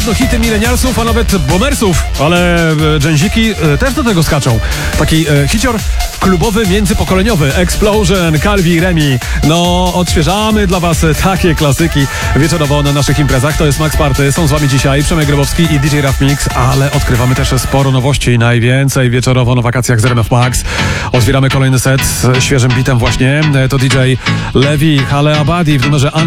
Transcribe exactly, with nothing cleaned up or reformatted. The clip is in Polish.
pewno hity milenialsów, a nawet boomersów, ale dżęziki też do tego skaczą. Taki e, hicior klubowy, międzypokoleniowy. Explosion, Calvi, Remi. No, odświeżamy dla was takie klasyki wieczorowo na naszych imprezach. To jest Max Party. Są z wami dzisiaj Przemek Grabowski i D J Raf Mix, ale odkrywamy też sporo nowości. Najwięcej wieczorowo na wakacjach z R M F Max. Otwieramy kolejny set z świeżym bitem właśnie. To D J Levi, Hale Abadi w numerze